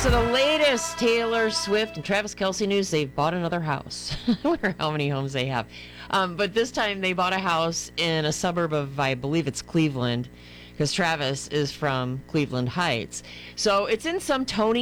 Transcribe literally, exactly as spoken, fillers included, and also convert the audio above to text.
So the latest Taylor Swift and Travis Kelce news, they've bought another house. I wonder how many homes they have. Um, but this time they bought a house in a suburb of, I believe it's Cleveland, because Travis is from Cleveland Heights. So it's in some Tony